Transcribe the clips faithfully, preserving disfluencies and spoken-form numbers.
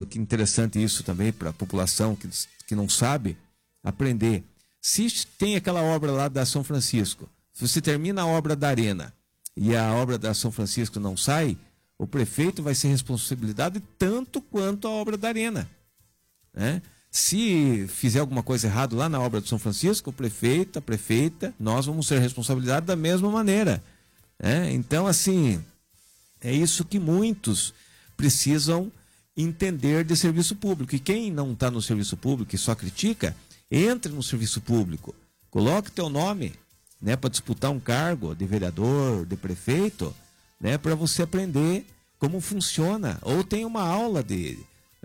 que interessante isso também para a população que, que não sabe aprender. Se tem aquela obra lá da São Francisco, se você termina a obra da Arena e a obra da São Francisco não sai, o prefeito vai ser responsabilizado tanto quanto a obra da Arena, né? Se fizer alguma coisa errada lá na obra do São Francisco, o prefeito, a prefeita, nós vamos ser responsabilizados da mesma maneira, né? Então, assim, é isso que muitos precisam entender de serviço público. E quem não está no serviço público e só critica, entre no serviço público, coloque teu nome, né, para disputar um cargo de vereador, de prefeito, né, para você aprender como funciona. Ou tem uma aula de...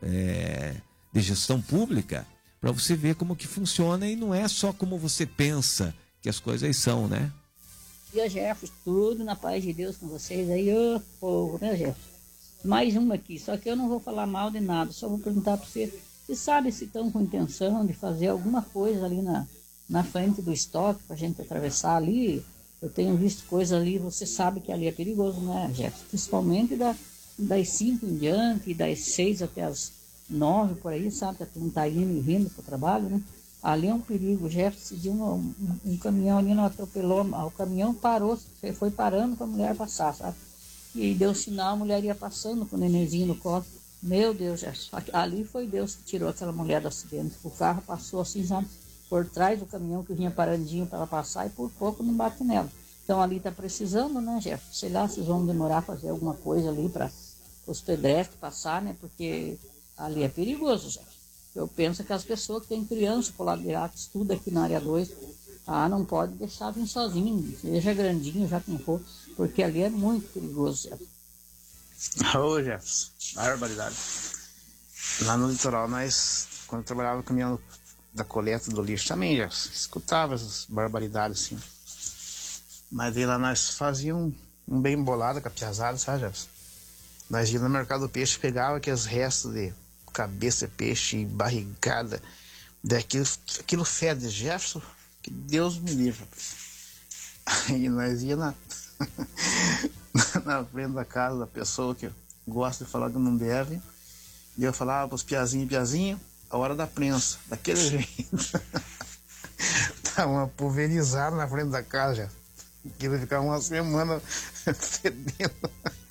É, de gestão pública, para você ver como que funciona e não é só como você pensa que as coisas são, né? E a Jefferson, tudo na paz de Deus com vocês aí, ô povo, né, Jefferson? Mais uma aqui, só que eu não vou falar mal de nada, só vou perguntar para você, você sabe se estão com intenção de fazer alguma coisa ali na, na frente do estoque, para a gente atravessar ali? Eu tenho visto coisa ali, você sabe que ali é perigoso, né, Jefferson? Principalmente da, das cinco em diante, das seis até as nove por aí, sabe, que a turma tá indo e vindo pro trabalho, né? Ali é um perigo. O Jefferson de um, um, um caminhão ali não atropelou, o caminhão parou, foi parando para a mulher passar, sabe? E deu sinal, a mulher ia passando com o nenenzinho no colo. Meu Deus, Jefferson, ali foi Deus que tirou aquela mulher do acidente. O carro passou assim, sabe, por trás do caminhão que vinha parandinho para ela passar e por pouco não bate nela. Então ali tá precisando, né, Jefferson? Sei lá, vocês vão demorar a fazer alguma coisa ali para os pedestres passar, né? Porque ali é perigoso, gente. Eu penso que as pessoas que têm criança por lá de lá, que estuda aqui na área dois, ah, não pode deixar vir sozinho, seja grandinho, já quem for, porque ali é muito perigoso, Jefferson. Ô, Jefferson, barbaridade. Lá no litoral, nós, quando eu trabalhava no caminhão da coleta do lixo, também, Jefferson, escutava essas barbaridades, assim. Mas aí lá nós fazíamos um, um bem bolado com a piazada, sabe, Jefferson? Nós íamos no mercado do peixe, pegava aqueles restos de cabeça de peixe, barrigada, daquilo, aquilo fede, Jefferson, que Deus me livre. Aí nós ia na, na frente da casa da pessoa que gosta de falar que não deve, e eu falava pros piazinho, piazinho, a hora da prensa, daquele jeito. Tava uma pulverizada na frente da casa, já. Aquilo ficava uma semana fedendo.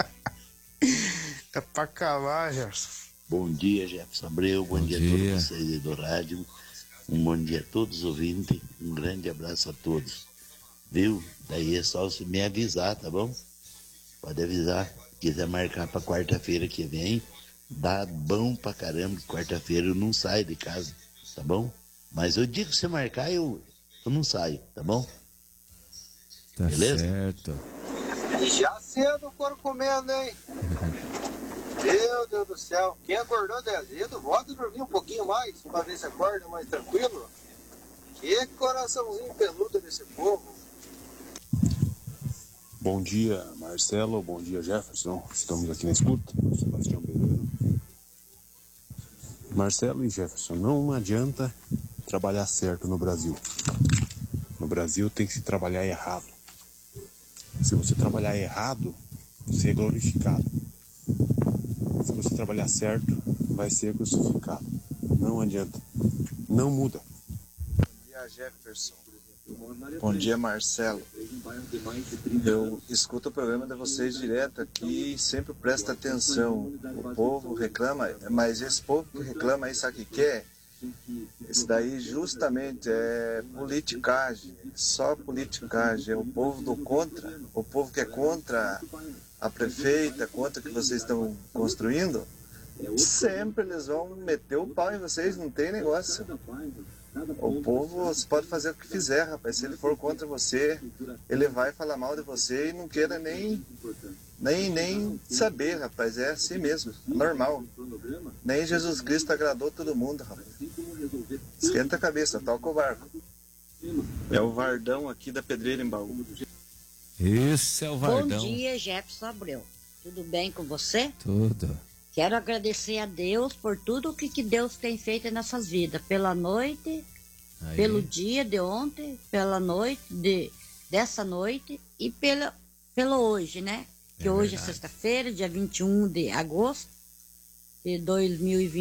É pra calar, Jefferson. Bom dia, Jefferson Abreu. Bom, bom dia, dia a todos vocês do rádio. Um bom dia a todos os ouvintes. Um grande abraço a todos. Viu? Daí é só você me avisar, tá bom? Pode avisar. Quiser marcar pra quarta-feira que vem, dá bom pra caramba. Quarta-feira eu não saio de casa, tá bom? Mas eu digo que você marcar, eu, eu não saio, tá bom? Tá beleza? Certo. E já cedo o couro comendo, hein? Meu Deus do céu, quem acordou de azedo, volta a dormir um pouquinho mais, pra ver se acorda mais tranquilo. Que coraçãozinho peludo desse povo. Bom dia, Marcelo, bom dia, Jefferson. Estamos aqui na escuta, Sebastião Beirano. Marcelo e Jefferson, não adianta trabalhar certo no Brasil. No Brasil tem que se trabalhar errado. Se você trabalhar errado, você é glorificado. Se você trabalhar certo, vai ser crucificado. Não adianta. Não muda. Bom dia, Jefferson. Bom dia, Marcelo. Eu escuto o programa de vocês direto aqui e sempre presta atenção. O povo reclama, mas esse povo que reclama aí, sabe o que é? Isso daí justamente é politicagem, só politicagem. É o povo do contra, o povo que é contra a prefeita, contra o que vocês estão construindo, sempre eles vão meter o pau em vocês, não tem negócio. O povo, você pode fazer o que fizer, rapaz. Se ele for contra você, ele vai falar mal de você e não queira nem, nem, nem saber, rapaz. É assim mesmo, normal. Nem Jesus Cristo agradou todo mundo, rapaz. Esquenta a cabeça, toca o barco. É o Vardão aqui da Pedreira em Baú. Esse é o Vardão. Bom dia, Jefferson Abreu. Tudo bem com você? Tudo. Quero agradecer a Deus por tudo o que, que Deus tem feito em nossas vidas. Pela noite, aí, pelo dia de ontem, pela noite, de, dessa noite e pela, pelo hoje, né? Que é hoje verdade. É sexta-feira, dia vinte e um de agosto de dois mil e vinte.